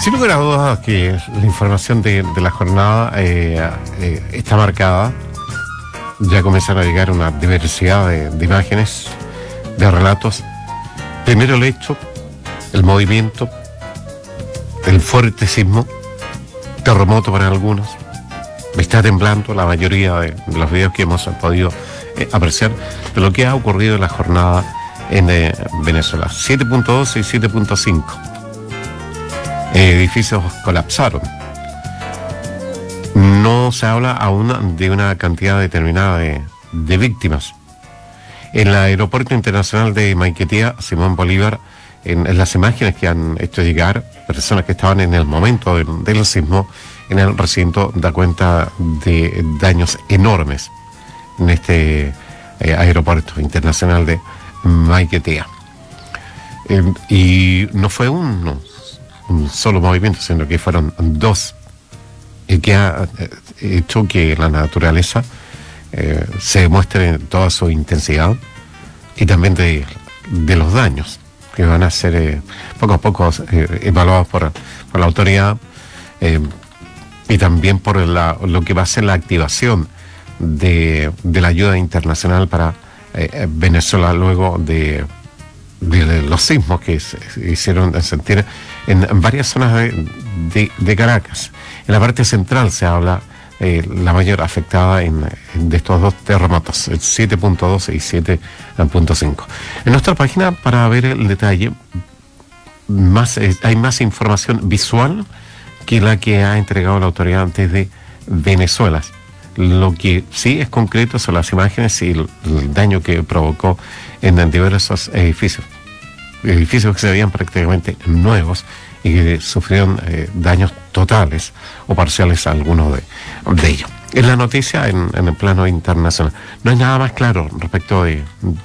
Sin lugar a dudas que la información de la jornada está marcada. Ya comienzan a llegar una diversidad de imágenes, de relatos. Primero el hecho, el movimiento, el fuerte sismo, terremoto para algunos. Está temblando la mayoría de los videos que hemos podido apreciar de lo que ha ocurrido en la jornada en Venezuela. 7.12 y 7.5. Edificios colapsaron. No se habla aún de una cantidad determinada de víctimas. En el aeropuerto internacional de Maiquetía, Simón Bolívar, en las imágenes que han hecho llegar, personas que estaban en el momento del sismo en el recinto, da cuenta de daños enormes en este aeropuerto internacional de Maiquetía. Y no fue un solo movimiento, sino que fueron dos, y que ha hecho que la naturaleza se demuestre en toda su intensidad, y también de los daños que van a ser poco a poco evaluados por la autoridad, y también por lo que va a ser la activación de la ayuda internacional para Venezuela luego de los sismos que se hicieron sentir en varias zonas de Caracas. En la parte central se habla la mayor afectada de estos dos terremotos, el 7.12 y 7.5. En nuestra página, para ver el detalle, hay más información visual que la que ha entregado la autoridad desde Venezuela. Lo que sí es concreto son las imágenes y el daño que provocó en diversos edificios que se veían prácticamente nuevos y que sufrieron daños totales o parciales a algunos de ellos. En la noticia, en el plano internacional, no hay nada más claro respecto de